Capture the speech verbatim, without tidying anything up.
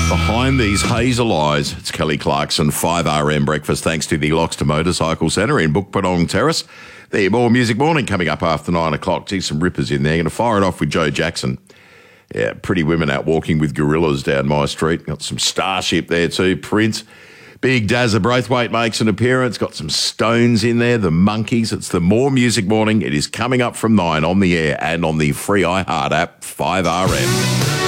Behind these hazel eyes, it's Kelly Clarkson, five R M breakfast, thanks to the Loxton Motorcycle Centre in Bukpudong Terrace. The More Music Morning coming up after nine o'clock. Gee, some rippers in there. Going to fire it off with Joe Jackson. Yeah, pretty women out walking with gorillas down my street. Got some Starship there too. Prince. Big Dazza Braithwaite makes an appearance. Got some Stones in there. The Monkeys. It's the More Music Morning. It is coming up from nine on the air and on the free iHeart app, five R M.